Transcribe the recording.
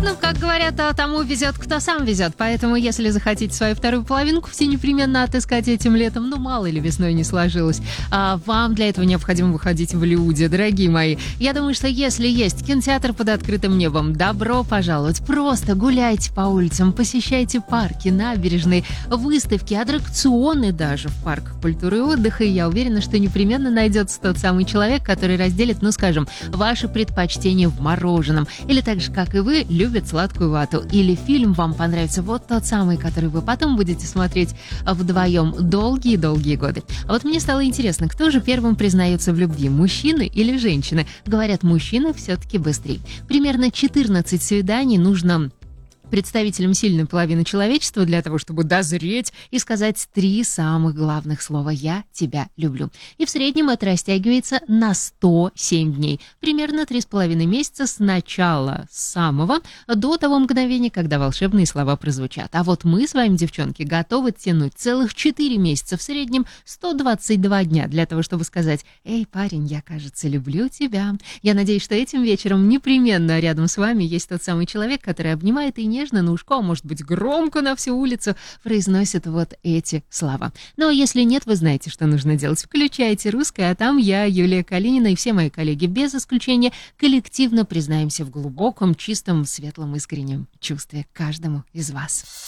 Ну, как говорят, тому везет, кто сам везет. Поэтому, если захотите свою вторую половинку, все непременно отыскать этим летом. Ну, мало ли, весной не сложилось. Вам для этого необходимо выходить в люди, дорогие мои. Я думаю, что если есть кинотеатр под открытым небом, добро пожаловать. Просто гуляйте по улицам, посещайте парки, набережные, выставки, аттракционы даже в парках культуры и отдыха. И я уверена, что непременно найдется тот самый человек, который разделит, ну, скажем, ваши предпочтения в мороженом. Или так же, как и вы, любит сладкую вату. Или фильм вам понравится вот тот самый, который вы потом будете смотреть вдвоем долгие-долгие годы. А вот мне стало интересно, кто же первым признается в любви, мужчины или женщины? Говорят, мужчины все-таки быстрее. Примерно 14 свиданий нужно представителям сильной половины человечества для того, чтобы дозреть и сказать 3 самых главных слова «я тебя люблю». И в среднем это растягивается на 107 дней. Примерно 3,5 месяца с начала самого до того мгновения, когда волшебные слова прозвучат. А вот мы с вами, девчонки, готовы тянуть целых 4 месяца, в среднем 122 дня для того, чтобы сказать «Эй, парень, я, кажется, люблю тебя». Я надеюсь, что этим вечером непременно рядом с вами есть тот самый человек, который обнимает и нежно на ушко, а может быть громко на всю улицу произносит вот эти слова. Ну а если нет, вы знаете, что нужно делать. Включайте «Русское», а там я, Юлия Калинина, и все мои коллеги без исключения коллективно признаемся в глубоком, чистом, светлом, искреннем чувстве каждому из вас.